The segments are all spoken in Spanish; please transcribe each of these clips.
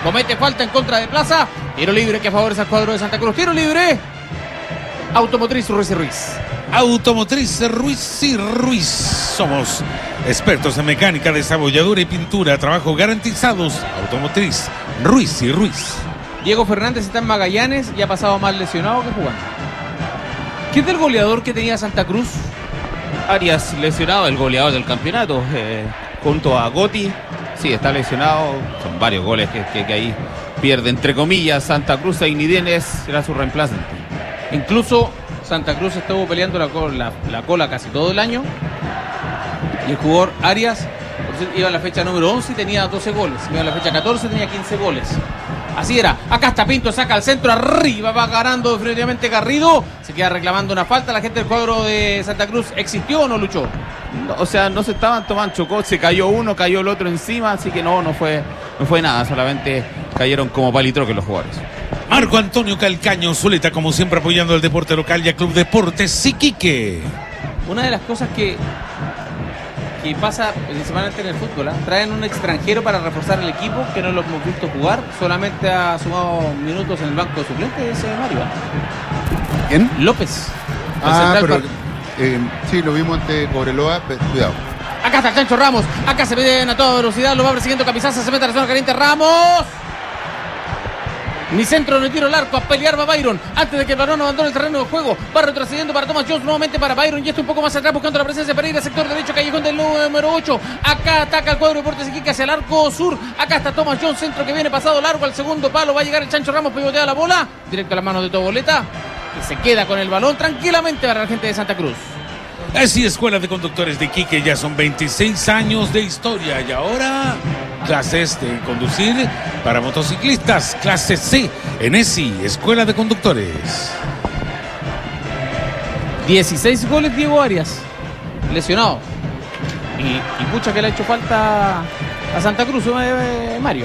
comete falta en contra de Plaza. Tiro libre que favorece al cuadro de Santa Cruz. Tiro libre. Automotriz Ruiz y Ruiz. Automotriz Ruiz y Ruiz. Somos expertos en mecánica, desabolladura y pintura. Trabajos garantizados. Automotriz Ruiz y Ruiz. Diego Fernández está en Magallanes y ha pasado más lesionado que jugando. ¿Quién es el goleador que tenía Santa Cruz? Arias lesionado, el goleador del campeonato, junto a Gotti. Sí, está lesionado. Son varios goles que ahí pierde, entre comillas, Santa Cruz. A Inidienes será su reemplazante. Incluso Santa Cruz estuvo peleando la cola casi todo el año. Y el jugador Arias iba a la fecha número 11 y tenía 12 goles. Iba a la fecha 14 y tenía 15 goles. Así era. Acá está Pinto, saca al centro, arriba, va ganando definitivamente Garrido. Se queda reclamando una falta. La gente del cuadro de Santa Cruz, ¿existió o no luchó? No, o sea, no se estaban tomando, chocó, se cayó uno, cayó el otro encima, así que no fue nada, solamente cayeron como palitroques los jugadores. Marco Antonio Calcaño Zuleta, como siempre apoyando el deporte local y a Club Deportes Iquique. Una de las cosas que pasa principalmente en el fútbol, traen un extranjero para reforzar el equipo que no lo hemos visto jugar, solamente ha sumado minutos en el banco de suplentes ese Mario. ¿Quién? López. Pero sí, lo vimos ante Cobreloa, cuidado. Acá está el Chancho Ramos, acá se meten a toda velocidad, lo va persiguiendo Capizaza, se mete a la zona caliente Ramos. Ni centro ni tiro al arco, a pelear va Byron antes de que el balón abandone el terreno de juego. Va retrocediendo para Thomas Jones, nuevamente para Byron y está un poco más atrás buscando la presencia de Pereira, sector derecho, callejón del número 8. Acá ataca el cuadro de Deportes Iquique hacia el arco sur. Acá está Thomas Jones, centro que viene pasado largo al segundo palo. Va a llegar el Chancho Ramos, pivotea la bola directo a las manos de Toboleta, que se queda con el balón tranquilamente para la gente de Santa Cruz. Así, Escuela de Conductores de Iquique, ya son 26 años de historia y ahora clases de conducir para motociclistas, clase C en ESI, Escuela de Conductores. 16 goles Diego Arias, lesionado. Y pucha que le ha hecho falta a Santa Cruz, Mario.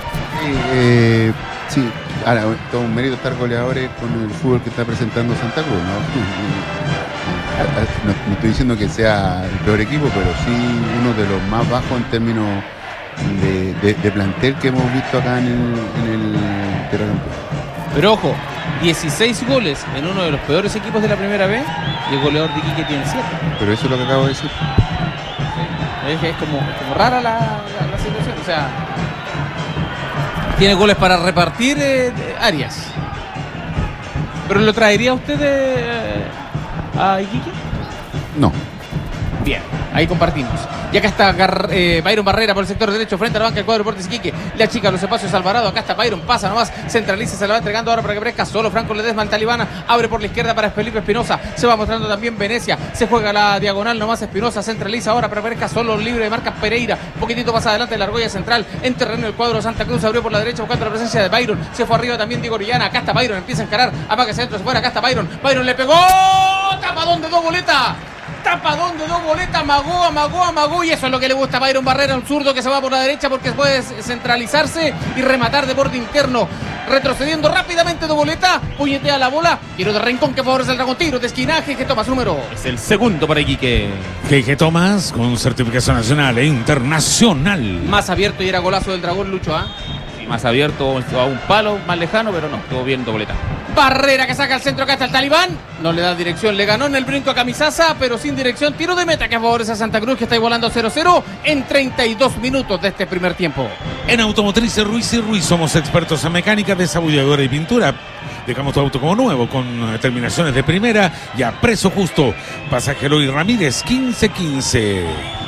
Sí, ahora todo un mérito estar goleadores con el fútbol que está presentando Santa Cruz, ¿no? No estoy diciendo que sea el peor equipo, pero sí uno de los más bajos en términos de plantel que hemos visto acá en el Terracampeón. Pero ojo, 16 goles en uno de los peores equipos de la primera vez y el goleador de Iquique tiene 7. Pero eso es lo que acabo de decir. Es como rara la situación, o sea, tiene goles para repartir Arias. ¿Pero lo traería usted a Iquique? No. Bien, ahí compartimos. Y acá está Byron Barrera por el sector derecho frente a la banca del cuadro de Deportes Iquique. Le achica los espacios a Alvarado. Acá está Byron, pasa nomás, centraliza, se la va entregando ahora para que aparezca solo Franco Ledesma, el talibana. Abre por la izquierda para Felipe Espinosa. Se va mostrando también Venecia. Se juega la diagonal nomás Espinosa. Centraliza ahora para que aparezca solo libre de marca Pereira. Un poquitito más adelante de la argolla central. En terreno del cuadro de Santa Cruz. Abrió por la derecha buscando la presencia de Byron. Se fue arriba también Diego Orellana. Acá está Byron, empieza a encarar. Apaga centro, se fuera. Acá está Byron. Byron le pegó. Tapadón de dos boletas. Tapadón de dos boletas, amagó y eso es lo que le gusta a Byron Barrera, un zurdo que se va por la derecha porque puede centralizarse y rematar de borde interno, retrocediendo rápidamente de boleta, puñetea la bola, tiro de rincón que favorece el Dragón, tiro de esquinaje, que Tomás número. Es el segundo para Iquique. Que Tomás con certificación nacional e internacional. Más abierto y era golazo del Dragón, Lucho, más abierto a un palo más lejano, pero no, estuvo bien dobleta. Barrera que saca al centro, acá está el talibán, no le da dirección, le ganó en el brinco a Camizaza, pero sin dirección, tiro de meta que favorece a Santa Cruz, que está igualando 0-0 en 32 minutos de este primer tiempo. En Automotriz Ruiz y Ruiz somos expertos en mecánica, desabolladura y pintura. Dejamos tu auto como nuevo, con terminaciones de primera y a precio justo. Pasajero y Ramírez, 15-15.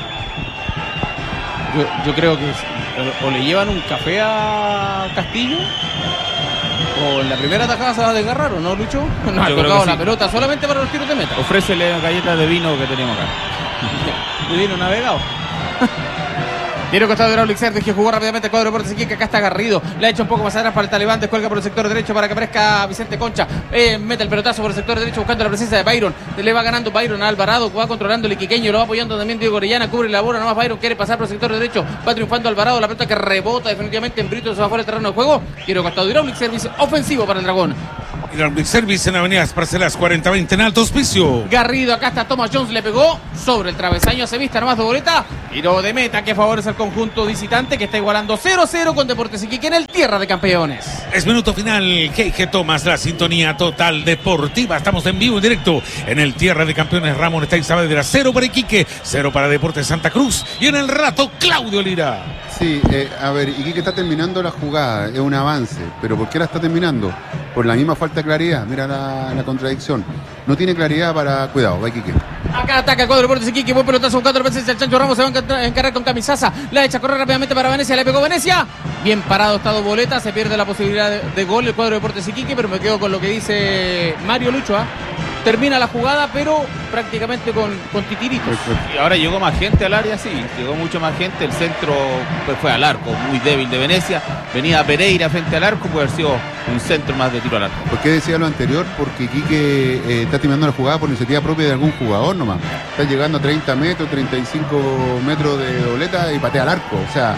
Yo creo que o le llevan un café a Castillo, o en la primera tajada se va a desgarrar, ¿o no, Lucho? No ha tocado la pelota solamente para los tiros de meta. Ofrécele galletas de vino que tenemos acá. De vino navegado. Tiro costado de Raúl Sergio, que jugó rápidamente el cuadro de Deportes Iquique, que acá está Garrido. Le ha hecho un poco más atrás para el talibán, descuelga por el sector derecho para que aparezca Vicente Concha. Mete el pelotazo por el sector derecho buscando la presencia de Byron. Le va ganando Byron a Alvarado, va controlando el iquiqueño, lo va apoyando también Diego Orellana, cubre la bola, nomás Byron quiere pasar por el sector derecho, va triunfando Alvarado, la pelota que rebota definitivamente en Brito, se va fuera del terreno de juego. Tiro costado de Raúl Service ofensivo para el Dragón. Hydraulic Service en Avenidas Parcelas 4020 en Alto Hospicio. Garrido, acá está Thomas Jones, le pegó sobre el travesaño, se vista nomás de boleta. Tiro de meta que favorece al conjunto visitante, que está igualando 0-0 con Deportes Iquique en el Tierra de Campeones. Es minuto final, G.G. Thomas, la sintonía total deportiva. Estamos en vivo, en directo, en el Tierra de Campeones. Ramón está en Saavedra, 0 para Iquique, 0 para Deportes Santa Cruz. Y en el rato, Claudio Lira. Sí, a ver, Iquique está terminando la jugada, es un avance, pero ¿por qué la está terminando? Por la misma falta de claridad, mira la contradicción. No tiene claridad para... Cuidado, va Iquique. Acá ataca el cuadro de Deportes Iquique, buen pelotazo buscando la presencia del Chancho Ramos, se va a encargar con Camisaza, la echa a correr rápidamente para Venecia, le pegó Venecia, bien parado estado boleta, se pierde la posibilidad de gol el cuadro de Deportes Iquique, pero me quedo con lo que dice Mario Lucho, termina la jugada, pero prácticamente con titiritos. Y ahora llegó más gente al área, sí, llegó mucho más gente, el centro fue al arco, muy débil de Venecia, venía Pereira frente al arco, puede haber sido un centro más de tiro al arco. ¿Por qué decía lo anterior? Porque Iquique está terminando la jugada por iniciativa propia de algún jugador nomás. Está llegando a 30 metros, 35 metros de dobleta y patea al arco. O sea,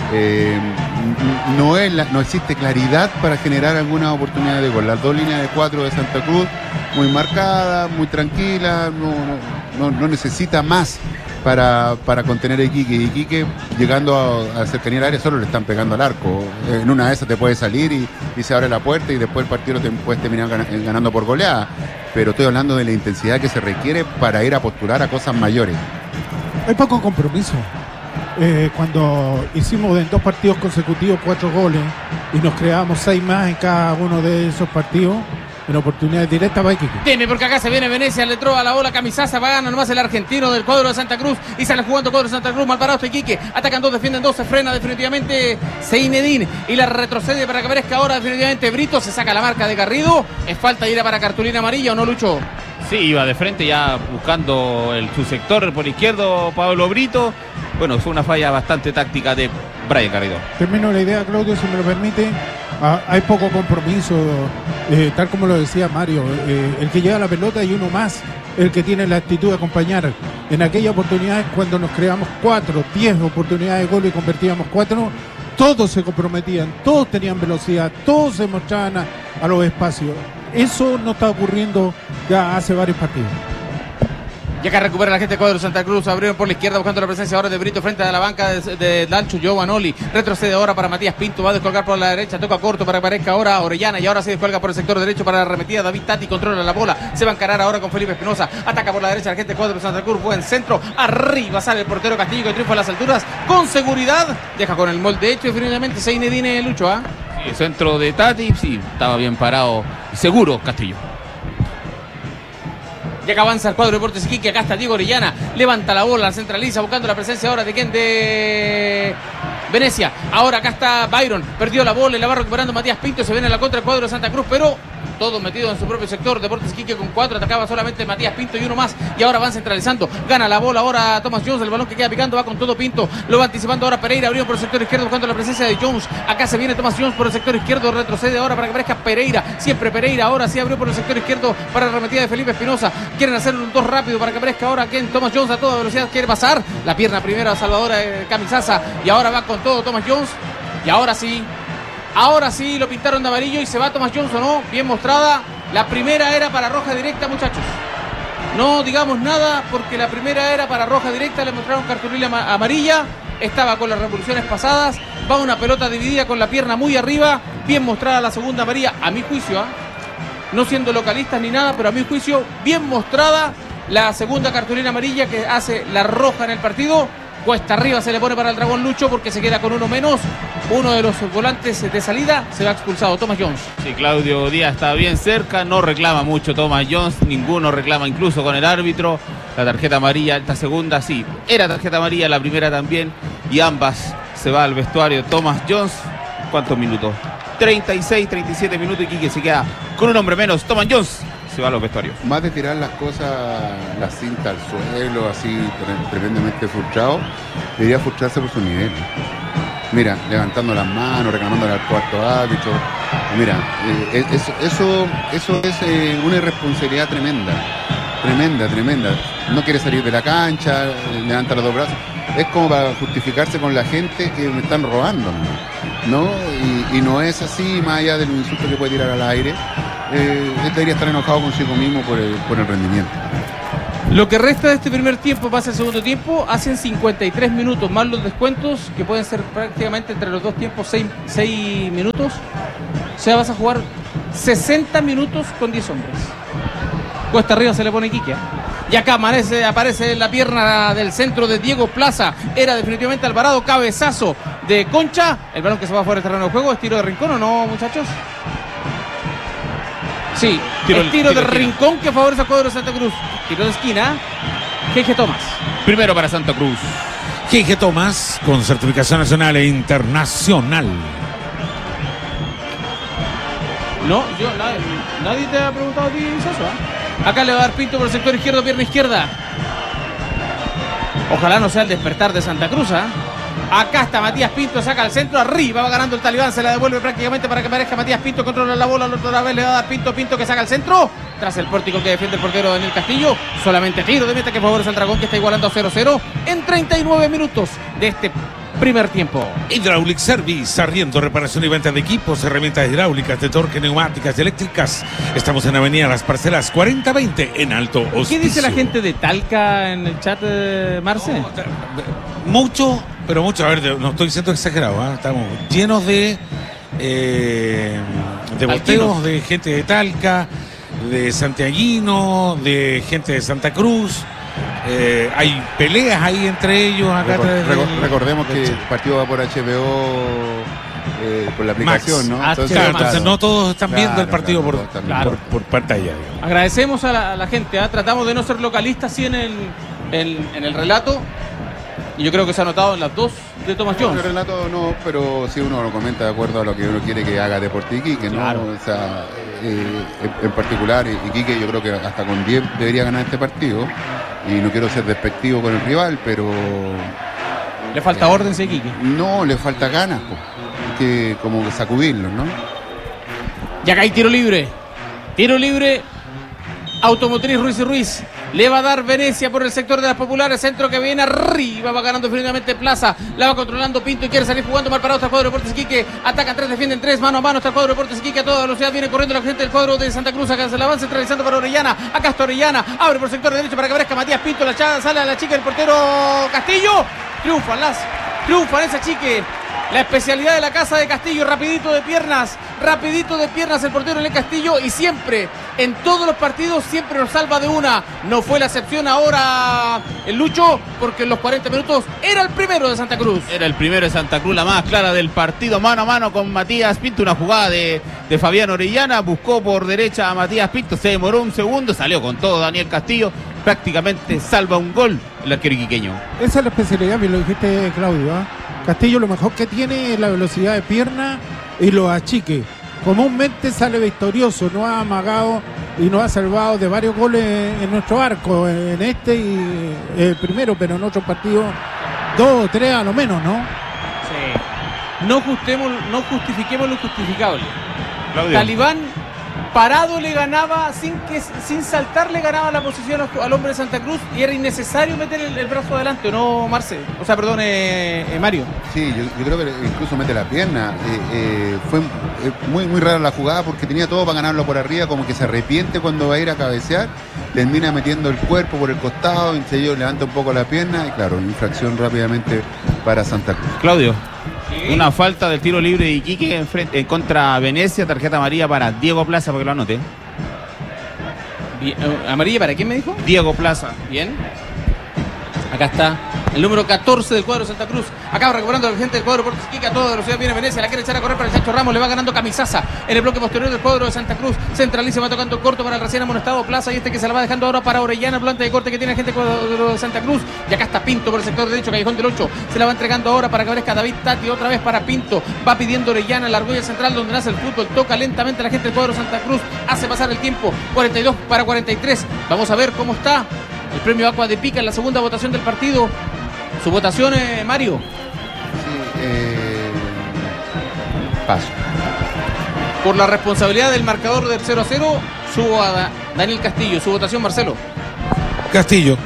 no existe claridad para generar alguna oportunidad de gol. Las dos líneas de 4 de Santa Cruz, muy marcadas, muy tranquilas, no necesita más para contener a Iquique. Iquique, llegando a cercanía al área, solo le están pegando al arco. En una de esas te puede salir y se abre la puerta y después el partido te puedes terminar ganando por goleada. Pero estoy hablando de la intensidad que se requiere para ir a postular a cosas mayores. Hay poco compromiso. Cuando hicimos en 2 partidos consecutivos 4 goles y nos creamos 6 más en cada uno de esos partidos, en oportunidades directas va Iquique. Dime, porque acá se viene Venecia, le trova la bola Camisaza, va a ganar nomás el argentino del cuadro de Santa Cruz y sale jugando cuadro de Santa Cruz, mal parado está Iquique, atacan 2, defienden 2, se frena definitivamente Seinedín y la retrocede para que aparezca ahora definitivamente Brito, se saca la marca de Garrido, es falta ir a para cartulina amarilla o no, Lucho. Sí, iba de frente ya buscando su sector por izquierdo Pablo Brito. Bueno, fue una falla bastante táctica de Brian Garrido. Termino la idea, Claudio, si me lo permite. Hay poco compromiso, tal como lo decía Mario, el que lleva la pelota y uno más, el que tiene la actitud de acompañar. En aquellas oportunidades cuando nos creamos 4, 10 oportunidades de gol y convertíamos 4, todos se comprometían, todos tenían velocidad, todos se mostraban a los espacios. Eso no está ocurriendo ya hace varios partidos. Y acá recupera la gente de cuadro Santa Cruz, abrieron por la izquierda buscando la presencia ahora de Brito frente a la banca de Dalcho Giovanoli, retrocede ahora para Matías Pinto, va a descolgar por la derecha, toca corto para que aparezca ahora Orellana y ahora se descuelga por el sector derecho para la arremetida, David Tati controla la bola, se va a encarar ahora con Felipe Espinosa, ataca por la derecha la gente de cuadro Santa Cruz, buen centro, arriba sale el portero Castillo que triunfa a las alturas, con seguridad, deja con el molde hecho y finalmente Seinedine Lucho, Sí, el centro de Tati, sí, estaba bien parado, seguro Castillo. Y acá avanza el cuadro de Deportes Iquique, acá está Diego Orellana, levanta la bola, la centraliza, buscando la presencia ahora de quién, de Venecia. Ahora acá está Byron, perdió la bola y la va recuperando Matías Pinto, se viene a la contra del cuadro de Santa Cruz, pero todo metido en su propio sector. Deportes Iquique con 4, atacaba solamente Matías Pinto y uno más, y ahora van centralizando, gana la bola ahora Thomas Jones, el balón que queda picando, va con todo Pinto, lo va anticipando ahora Pereira, abrió por el sector izquierdo buscando la presencia de Jones, acá se viene Thomas Jones por el sector izquierdo, retrocede ahora para que aparezca Pereira, siempre Pereira, ahora sí abrió por el sector izquierdo para la arremetida de Felipe Espinosa, quieren hacer un 2 rápido para que aparezca ahora Ken Thomas Jones a toda velocidad, quiere pasar, la pierna primera a Salvador Camisaza, y ahora va con todo Thomas Jones, y ahora sí lo pintaron de amarillo y se va Thomas Jones o no, bien mostrada. La primera era para roja directa, muchachos. No digamos nada porque la primera era para roja directa, le mostraron cartulina amarilla, estaba con las revoluciones pasadas, va una pelota dividida con la pierna muy arriba, bien mostrada la segunda amarilla, a mi juicio, no siendo localistas ni nada, pero a mi juicio, bien mostrada la segunda cartulina amarilla que hace la roja en el partido. Cuesta arriba se le pone para el Dragón Lucho porque se queda con uno menos. Uno de los volantes de salida se va expulsado, Thomas Jones. Sí, Claudio Díaz está bien cerca, no reclama mucho Thomas Jones, ninguno reclama incluso con el árbitro. La tarjeta amarilla, esta segunda sí, era tarjeta amarilla, la primera también, y ambas se va al vestuario Thomas Jones. ¿Cuántos minutos? 36, 37 minutos y Iquique se queda con un hombre menos. Thomas Jones se va a los vestuarios. Más de tirar las cosas, la cinta al suelo, así tremendamente frustrado, debería frustrarse por su nivel. Mira, levantando las manos, reclamándole al cuarto árbitro. Mira, eso es una irresponsabilidad tremenda. No quiere salir de la cancha, levanta los dos brazos. Es como para justificarse con la gente que me están robando, ¿no? ¿no? Y no es así, más allá del insulto que puede tirar al aire. Él debería estar enojado consigo mismo por el rendimiento. Lo que resta de este primer tiempo pasa el segundo tiempo, hacen 53 minutos más los descuentos, que pueden ser prácticamente entre los dos tiempos 6 minutos. O sea, vas a jugar 60 minutos con 10 hombres. Cuesta arriba se le pone Iquique. Y acá aparece la pierna del centro de Diego Plaza. Era definitivamente Alvarado, cabezazo de Concha. El balón que se va fuera del terreno de juego, ¿es tiro de rincón o no, muchachos? Sí, tiro de rincón que favorece al cuadro de Santa Cruz. Tiro de esquina, G.G. Tomás. Primero para Santa Cruz. G.G. Tomás, con certificación nacional e internacional. No, nadie te ha preguntado a ti, Soso, ¿eh? Acá le va a dar Pinto por el sector izquierdo, pierna izquierda. Ojalá no sea el despertar de Santa Cruz, ¿eh? Acá está Matías Pinto, saca al centro, arriba va ganando el Talibán, se la devuelve prácticamente para que aparezca Matías Pinto, controla la bola, la otra vez le va a dar Pinto que saca al centro, tras el pórtico que defiende el portero Daniel Castillo, solamente tiro de meta que favorece al Dragón, que está igualando a 0-0 en 39 minutos de este primer tiempo. Hydraulic Service, arriendo, reparación y venta de equipos, herramientas hidráulicas, de torque, neumáticas y eléctricas. Estamos en Avenida Las Parcelas 4020 en Alto Hospicio. ¿Qué dice la gente de Talca en el chat, Marce? Mucho, pero mucho. A ver, no estoy siendo exagerado, ¿eh? Estamos llenos de boteos, de gente de Talca, de santiaguino, de gente de Santa Cruz. Hay peleas ahí entre ellos. Acá recordemos que el partido va por HBO, por la aplicación, Max. ¿no? Entonces no todos están viendo el partido por pantalla. Digamos. Agradecemos a la gente, ¿eh? Tratamos de no ser localistas sí en el relato. Y yo creo que se ha notado en las dos de Thomas Jones. El relato no, pero si uno lo comenta de acuerdo a lo que uno quiere que haga Deportivo Iquique, ¿no? Claro. O sea, en particular, Iquique yo creo que hasta con 10 debería ganar este partido. Y no quiero ser despectivo con el rival, pero... Le falta orden, Iquique. No, le falta ganas, pues. Que como sacudirlos, ¿no? Y acá hay tiro libre. Tiro libre. Automotriz Ruiz y Ruiz. Le va a dar Venecia por el sector de las populares. Centro que viene arriba. Va ganando definitivamente Plaza. La va controlando Pinto y quiere salir jugando mal parado. Está el cuadro de Deportes Iquique. Atacan 3, defienden 3. Mano a mano está el cuadro de Deportes Iquique. A toda velocidad viene corriendo la gente del cuadro de Santa Cruz. Acá se la van centralizando para Orellana. Acá está Orellana. Abre por el sector derecho para que aparezca Matías Pinto. Sale a la chica del portero Castillo. Triunfan esa chique. La especialidad de la casa de Castillo, rapidito de piernas el portero en el Castillo y siempre, en todos los partidos, siempre nos salva de una. No fue la excepción ahora el Lucho, porque en los 40 minutos era el primero de Santa Cruz. Era el primero de Santa Cruz, la más clara del partido, mano a mano con Matías Pinto, una jugada de Fabián Orellana, buscó por derecha a Matías Pinto, se demoró un segundo, salió con todo Daniel Castillo, prácticamente salva un gol el arquero iquiqueño. Esa es la especialidad, bien lo dijiste, Claudio, ¿eh? Castillo lo mejor que tiene es la velocidad de pierna y los achiques. Comúnmente sale victorioso, no ha amagado y nos ha salvado de varios goles en nuestro arco, en este y el primero, pero en otros partidos 2 o 3 a lo menos, ¿no? Sí. No justifiquemos lo injustificable. Claudio. Talibán parado le ganaba, sin saltar le ganaba la posición al hombre de Santa Cruz y era innecesario meter el brazo adelante, ¿no, Marce? O sea, perdón, Mario. Sí, yo creo que incluso mete la pierna. Fue muy rara la jugada porque tenía todo para ganarlo por arriba, como que se arrepiente cuando va a ir a cabecear, termina metiendo el cuerpo por el costado, enseguida levanta un poco la pierna y claro, infracción rápidamente para Santa Cruz. Claudio. Una falta del tiro libre de Iquique en contra Venecia, tarjeta amarilla para Diego Plaza, porque lo anoté. ¿Amarilla para quién me dijo? Diego Plaza. Bien. Acá está el número 14 del cuadro de Santa Cruz. Acaba recuperando la gente del cuadro de Deportes Iquique. A toda velocidad viene Venecia. La quiere echar a correr para el Chacho Ramos. Le va ganando Camisaza en el bloque posterior del cuadro de Santa Cruz. Centraliza, va tocando corto para el recién amonestado Plaza. Y que se la va dejando ahora para Orellana. El volante de corte que tiene la gente del cuadro de Santa Cruz. Y acá está Pinto por el sector derecho. Callejón del 8. Se la va entregando ahora para que aparezca David Tati. Otra vez para Pinto. Va pidiendo Orellana. La argolla central donde nace el fútbol. Toca lentamente la gente del cuadro de Santa Cruz. Hace pasar el tiempo. 42 para 43. Vamos a ver cómo está el premio Aqua de Pica en la segunda votación del partido. Su votación, Mario. Sí, paso. Por la responsabilidad del marcador del 0-0, subo a Daniel Castillo. Su votación, Marcelo. Castillo.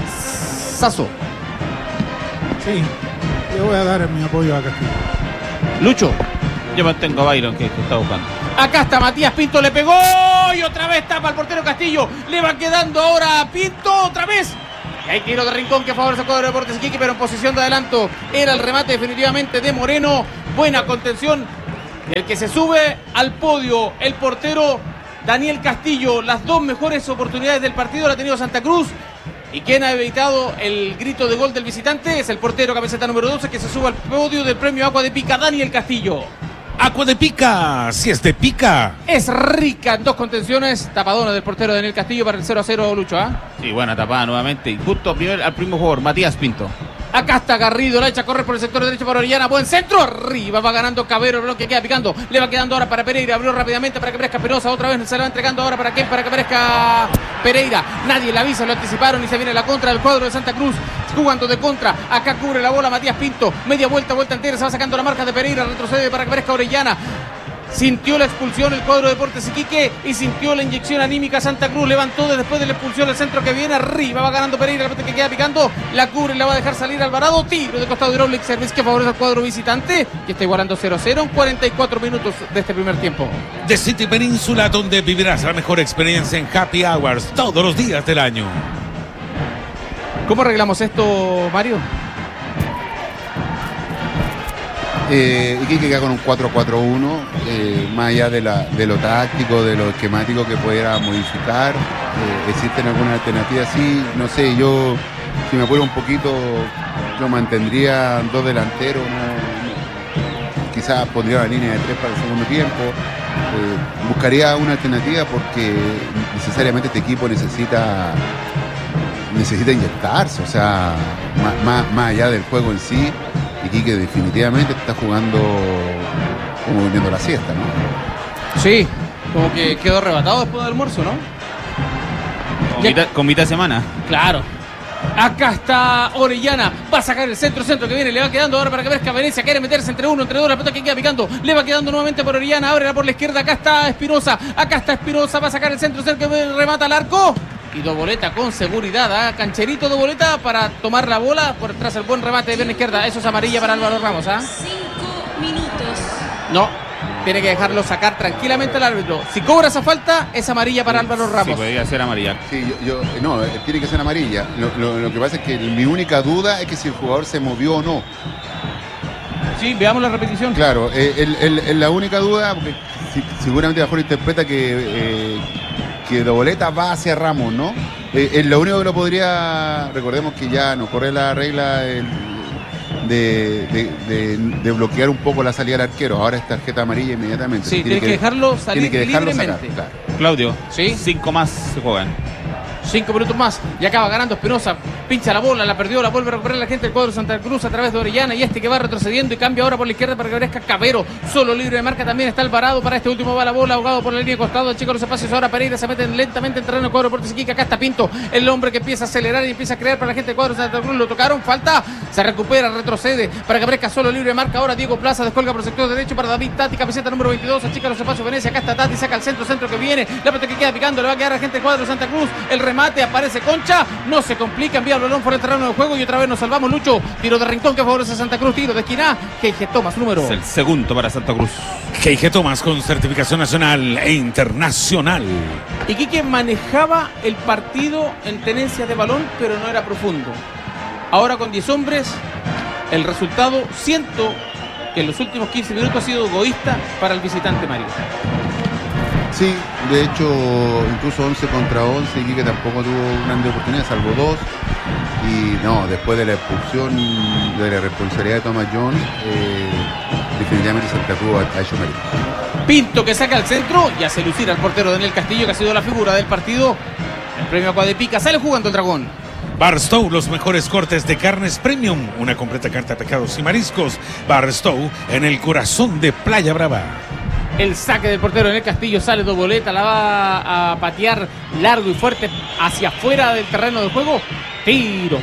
Sasso. Sí, yo voy a dar mi apoyo a Castillo. Lucho. Yo mantengo a Byron que está buscando. Acá está Matías Pinto, le pegó y otra vez tapa al portero Castillo. Le va quedando ahora a Pinto otra vez. Y hay tiro de Rincón que favorece al cuadro de Deportes Iquique, pero en posición de adelanto era el remate definitivamente de Moreno. Buena contención. El que se sube al podio, el portero Daniel Castillo. Las dos mejores oportunidades del partido la ha tenido Santa Cruz. Y quien ha evitado el grito de gol del visitante es el portero camiseta número 12 que se sube al podio del premio Agua de Pica, Daniel Castillo. Agua de Pica, si es de pica. Es rica en dos contenciones. Tapadona del portero Daniel Castillo para el 0-0, Lucho. Sí, buena tapada nuevamente. Y justo al primer jugador, Matías Pinto. Acá está Garrido, la echa a correr por el sector derecho para Orellana. Buen centro, arriba va ganando Cabero, el bloque queda picando. Le va quedando ahora para Pereira, abrió rápidamente para que aparezca Penosa. Otra vez se la va entregando ahora para quién, para que aparezca Pereira. Nadie le avisa, lo anticiparon y se viene la contra del cuadro de Santa Cruz. Jugando de contra, acá cubre la bola Matías Pinto. Media vuelta entera, se va sacando la marca de Pereira. Retrocede para que aparezca Orellana. Sintió la expulsión el cuadro de Deportes Iquique y sintió la inyección anímica Santa Cruz. Levantó después de la expulsión el centro que viene arriba. Va ganando Pereira, la pelota que queda picando. La cubre y la va a dejar salir Alvarado. Tiro de costado de Hydraulic Service que favorece al cuadro visitante. Y está igualando 0-0 en 44 minutos de este primer tiempo. De City Península, donde vivirás la mejor experiencia en Happy Hours todos los días del año. ¿Cómo arreglamos esto, Mario? Iquique queda con un 4-4-1, más allá de lo táctico, de lo esquemático que pudiera modificar. ¿Existen algunas alternativas? Sí, no sé, yo si me apuro un poquito, yo mantendría dos delanteros, quizás pondría la línea de 3 para el segundo tiempo. Buscaría una alternativa porque necesariamente este equipo necesita inyectarse, o sea, más allá del juego en sí. Iquique definitivamente está jugando como durmiendo la siesta, ¿no? Sí, como que quedó arrebatado después del almuerzo, ¿no? Con mitad de semana. Claro. Acá está Orellana, va a sacar el centro que viene, le va quedando ahora para que aparezca Venecia, quiere meterse entre uno, entre dos, la pelota que queda picando, le va quedando nuevamente por Orellana, ábrela por la izquierda, acá está Espinosa, va a sacar el centro que remata al arco. Y Doboleta con seguridad, Cancherito Doboleta para tomar la bola por tras el buen remate de pierna izquierda. Eso es amarilla para Álvaro Ramos, 5 minutos. No, tiene que dejarlo sacar tranquilamente al árbitro. Si cobra esa falta, es amarilla para Álvaro Ramos. Sí, podría ser amarilla. Sí, no, tiene que ser amarilla. Lo que pasa es que mi única duda es que si el jugador se movió o no. Sí, veamos la repetición. Claro, la única duda, porque seguramente mejor interpreta que Doboleta va hacia Ramos, ¿no? Es lo único que lo podría. Recordemos que ya nos corre la regla de bloquear un poco la salida del arquero. Ahora es tarjeta amarilla inmediatamente. Sí, tiene que dejarlo salir libremente. Sacar, claro. Claudio, ¿sí? 5 más se juegan. 5 minutos más, y acaba ganando Espinosa, pincha la bola, la perdió, la vuelve a recuperar la gente del cuadro de Santa Cruz a través de Orellana, y que va retrocediendo y cambia ahora por la izquierda para que aparezca Cabero, solo libre de marca también está Alvarado, para este último va la bola, ahogado por la línea de costado, el chico de los espacios, ahora Pereira se mete lentamente en terreno del cuadro de Deportes Iquique, acá está Pinto, el hombre que empieza a acelerar y empieza a crear para la gente del cuadro de Santa Cruz, lo tocaron, falta, se recupera, retrocede, para que aparezca solo libre de marca, ahora Diego Plaza descolga por el sector derecho para David Tati, camiseta número 22, achica los espacios Venecia, acá está Tati, saca el centro que viene, la pelota que queda picando, le va a quedar a la gente del cuadro de Santa Cruz, el remate, aparece Concha, no se complica, envía el balón por el terreno de juego y otra vez nos salvamos, Lucho, tiro de Rincón que favorece a Santa Cruz, tiro de esquina, G.G. Thomas, número. Es el segundo para Santa Cruz. G.G. Thomas con certificación nacional e internacional. Iquique manejaba el partido en tenencia de balón, pero no era profundo. Ahora con 10 hombres, el resultado, siento que en los últimos 15 minutos ha sido egoísta para el visitante Mario. Sí, de hecho, incluso 11 contra 11, Iquique tampoco tuvo grandes oportunidades, salvo 2. Y no, después de la expulsión, de la responsabilidad de Thomas Jones, definitivamente Santa Cruz ha hecho mérito. Pinto que saca al centro y hace lucir al portero Daniel Castillo, que ha sido la figura del partido. El premio Agua de Pica, sale jugando el Dragón. Barstow, los mejores cortes de carnes premium, una completa carta de pescados y mariscos. Barstow, en el corazón de Playa Brava. El saque del portero en el Castillo, sale Doboleta, la va a patear largo y fuerte hacia afuera del terreno de juego. Tiro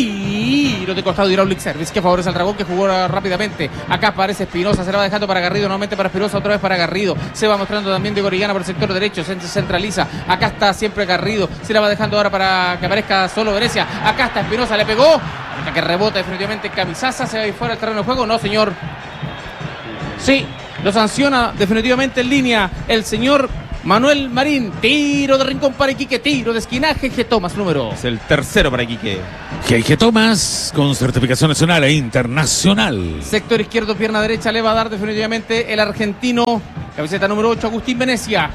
de costado de Hydraulic Service que favorece al Dragón, que jugó rápidamente. Acá aparece Espinosa, se la va dejando para Garrido, nuevamente para Espinosa, otra vez para Garrido. Se va mostrando también de Orellana por el sector derecho, se centraliza. Acá está siempre Garrido, se la va dejando ahora para que aparezca solo Venecia. Acá está Espinosa, le pegó, hasta que rebota definitivamente Camisaza, se va a ir fuera del terreno de juego. No, señor. Sí, lo sanciona definitivamente en línea el señor Manuel Marín. Tiro de rincón para Iquique, tiro de esquinaje. G. Thomas número. Es el tercero para Iquique. G. Thomas con certificación nacional e internacional. Sector izquierdo, pierna derecha, le va a dar definitivamente el argentino. Camiseta número 8, Agustín Venecia.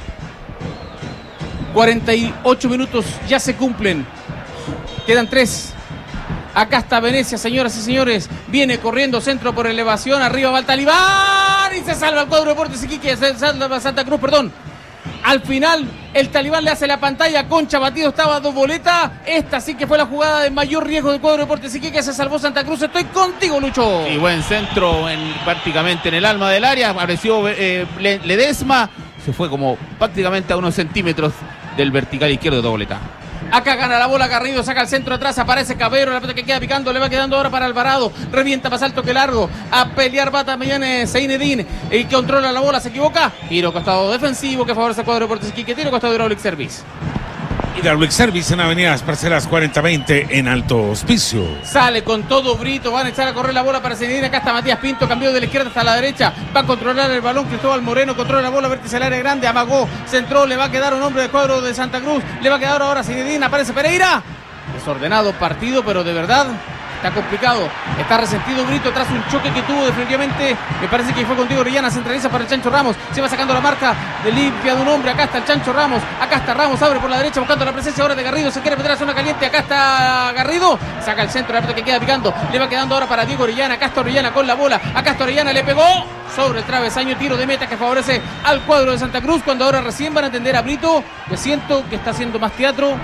48 minutos ya se cumplen. Quedan 3. Acá está Venecia, señoras y señores. Viene corriendo, centro por elevación. Arriba va el Talibán. Y se salva el cuadro de Deportes Iquique. Se salva Santa Cruz, perdón. Al final, el Talibán le hace la pantalla. Concha batido, estaba dos boletas. Esta sí que fue la jugada de mayor riesgo del cuadro de Deportes Iquique. Se salvó Santa Cruz. Estoy contigo, Lucho. Y buen centro prácticamente en el alma del área. Apareció Ledesma. Se fue como prácticamente a unos centímetros del vertical izquierdo de dobleta. Acá gana la bola Garrido, saca el centro atrás, aparece Cabero, la pelota que queda picando, le va quedando ahora para Alvarado, revienta más alto que largo, a pelear va también Zeinedine, y controla la bola, se equivoca, tiro costado defensivo que favorece al cuadro de Deportes Iquique, tiro costado de Hydraulic Service. Hydraulic Service en Avenida Las Parcelas 4020 en Alto Hospicio. Sale con todo Brito, van a echar a correr la bola para Zeinedine, acá está Matías Pinto, cambió de la izquierda hasta la derecha, va a controlar el balón Cristóbal Moreno, controla la bola, vértice al área grande, amagó, centró, le va a quedar un hombre del cuadro de Santa Cruz, le va a quedar ahora Zeinedine, aparece Pereira, desordenado partido, pero de verdad está complicado, está resentido Brito tras un choque que tuvo definitivamente, me parece que fue contigo Orellana, centraliza para el Chancho Ramos, se va sacando la marca de limpia de un hombre, acá está el Chancho Ramos, acá está Ramos, abre por la derecha buscando la presencia ahora de Garrido, se quiere meter a la zona caliente, acá está Garrido, saca el centro, la pelota que queda picando, le va quedando ahora para Diego Orellana, acá está Orellana con la bola, acá está Orellana, le pegó sobre el travesaño, tiro de meta que favorece al cuadro de Santa Cruz, cuando ahora recién van a atender a Brito, que siento que está haciendo más teatro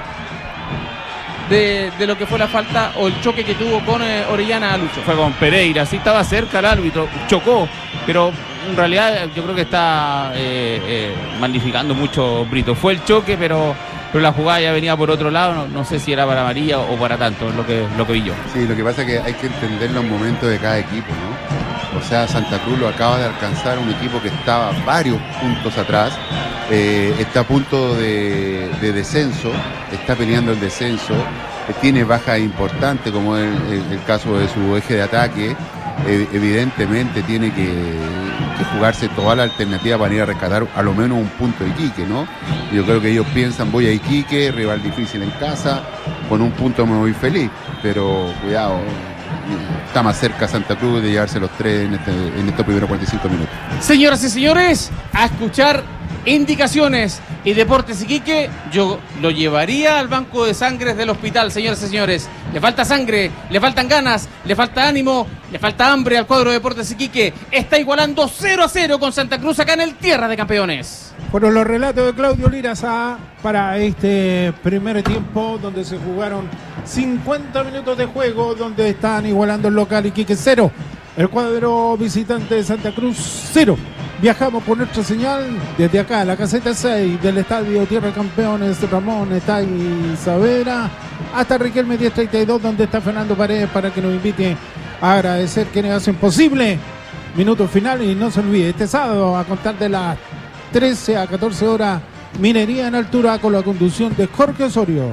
de lo que fue la falta o el choque que tuvo con Orellana Lucho. Fue con Pereira, sí estaba cerca el árbitro, chocó, pero en realidad yo creo que está magnificando mucho Brito. Fue el choque, pero la jugada ya venía por otro lado, no sé si era para María o para tanto, lo que vi yo. Sí, lo que pasa es que hay que entender los momentos de cada equipo, ¿no? O sea, Santa Cruz lo acaba de alcanzar un equipo que estaba varios puntos atrás, está a punto de descenso, está peleando el descenso, tiene bajas importantes como el caso de su eje de ataque, evidentemente tiene que jugarse toda la alternativa para ir a rescatar a lo menos un punto de Iquique, ¿no? Yo creo que ellos piensan, voy a Iquique, rival difícil en casa, con un punto me voy feliz, pero cuidado, está más cerca Santa Cruz de llevarse los 3 en estos primeros 45 minutos. Señoras y señores, a escuchar indicaciones y Deportes Iquique, yo lo llevaría al banco de sangre del hospital, señoras y señores. Le falta sangre, le faltan ganas, le falta ánimo, le falta hambre al cuadro de Deportes Iquique. Está igualando 0-0 con Santa Cruz acá en el Tierra de Campeones. Fueron los relatos de Claudio Liraza para este primer tiempo, donde se jugaron 50 minutos de juego, donde están igualando el local Iquique 0. El cuadro visitante de Santa Cruz 0. Viajamos por nuestra señal desde acá, la caseta 6 del Estadio Tierra de Campeones Ramón Estay Savera, hasta Riquelme 1032, donde está Fernando Paredes para que nos invite a agradecer quienes hacen posible. Minuto final y no se olvide, este sábado a contar de las 13 a 14 horas, Minería en Altura con la conducción de Jorge Osorio.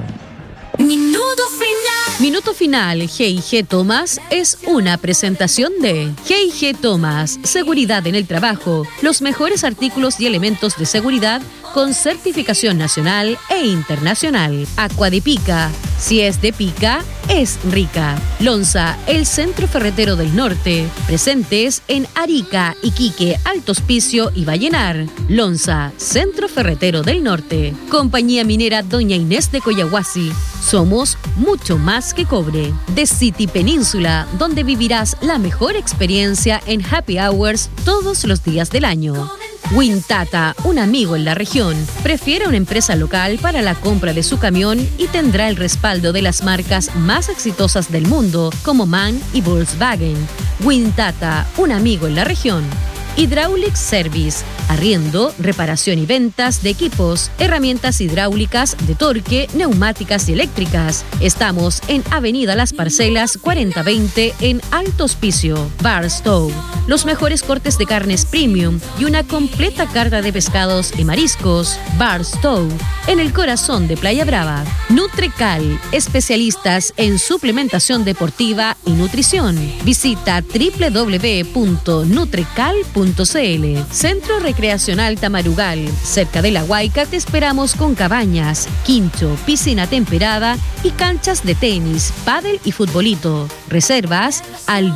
Minuto final, G&G Thomas es una presentación de G&G Thomas, seguridad en el trabajo, los mejores artículos y elementos de seguridad con certificación nacional e internacional. Aqua de Pica, si es de pica, es rica. Lonza, el centro ferretero del norte, presentes en Arica, Iquique, Alto Hospicio y Vallenar. Lonza, centro ferretero del norte. Compañía minera Doña Inés de Coyahuasi. Somos mucho más que cobre. The City Península, donde vivirás la mejor experiencia en happy hours todos los días del año. Wintata, un amigo en la región. Prefiere una empresa local para la compra de su camión y tendrá el respaldo de las marcas más exitosas del mundo, como MAN y Volkswagen. Wintata, un amigo en la región. Hydraulic Service, arriendo, reparación y ventas de equipos, herramientas hidráulicas, de torque, neumáticas y eléctricas. Estamos en Avenida Las Parcelas 4020 en Alto Hospicio. Barstow, los mejores cortes de carnes premium y una completa carta de pescados y mariscos. Barstow, en el corazón de Playa Brava. Nutrecal, especialistas en suplementación deportiva y nutrición. Visita www.nutrecal.cl. Centro Recreacional Tamarugal. Cerca de La Huayca te esperamos con cabañas, quincho, piscina temperada y canchas de tenis, pádel y futbolito. Reservas al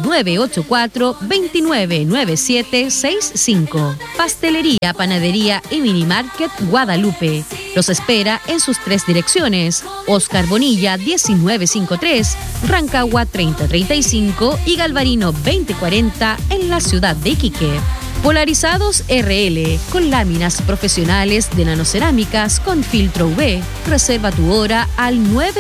984-299765. Pastelería, panadería y minimarket Guadalupe. Los espera en sus 3 direcciones: Oscar Bonilla 1953, Rancagua 3035 y Galvarino 2040 en la ciudad de Iquique. Polarizados RL, con láminas profesionales de nanocerámicas con filtro UV. Reserva tu hora al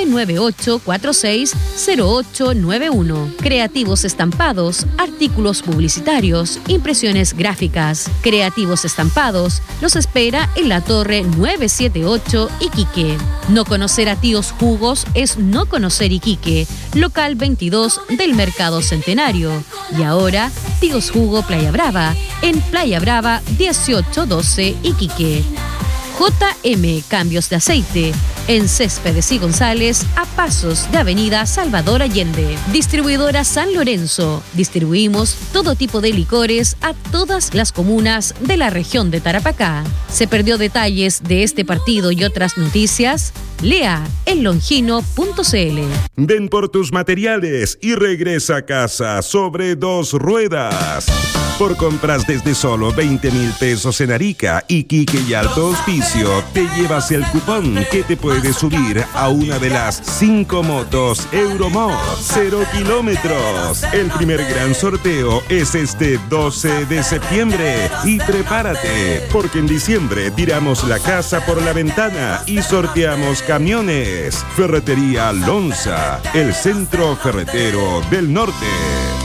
998-460891. Creativos estampados, artículos publicitarios, impresiones gráficas. Creativos estampados los espera en la Torre 978 Iquique. No conocer a Tíos Jugos es no conocer Iquique. Local 22 del Mercado Centenario. Y ahora, Tíos Jugo Playa Brava, en Playa Brava 1812 Iquique. JM Cambios de Aceite, en Céspedes y González, a pasos de Avenida Salvador Allende. Distribuidora San Lorenzo. Distribuimos todo tipo de licores a todas las comunas de la región de Tarapacá. ¿Se perdió detalles de este partido y otras noticias? Lea en longino.cl. Ven por tus materiales y regresa a casa sobre 2 ruedas. Por compras desde solo 20,000 pesos en Arica, Iquique y Alto Hospicio, te llevas el cupón que te puede subir a una de las 5 motos Euromod 0 kilómetros. El primer gran sorteo es este 12 de septiembre. Y prepárate, porque en diciembre tiramos la casa por la ventana y sorteamos camiones. Ferretería Lonza, el centro ferretero del norte.